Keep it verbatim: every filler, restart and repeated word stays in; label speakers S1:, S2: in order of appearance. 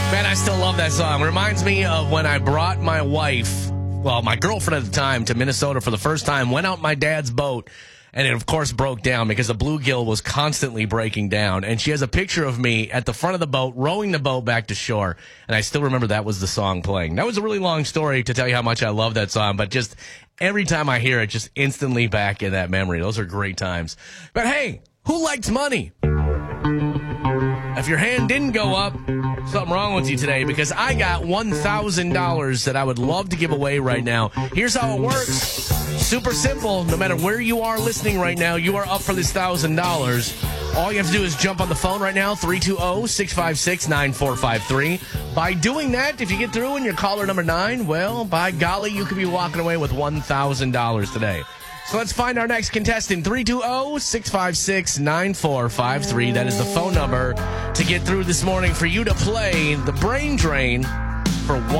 S1: Man, I still love that song. Reminds me of when I brought my wife, well, my girlfriend at the time, to Minnesota for the first time, went out my dad's boat, and it, of course, broke down because the bluegill was constantly breaking down. And she has a picture of me at the front of the boat, rowing the boat back to shore. And I still remember that was the song playing. That was a really long story to tell you how much I love that song, but just every time I hear it, just instantly back in that memory. Those are great times. But hey, who likes money? If your hand didn't go up, something wrong with you today, because I got one thousand dollars that I would love to give away right now. Here's how it works. Super simple. No matter where you are listening right now, you are up for this one thousand dollars. All you have to do is jump on the phone right now, three two zero, six five six, nine four five three. By doing that, if you get through and you're caller number nine, well, by golly, you could be walking away with one thousand dollars today. So let's find our next contestant, three two zero, six five six, nine four five three. That is the phone number to get through this morning for you to play the Brain Drain for one.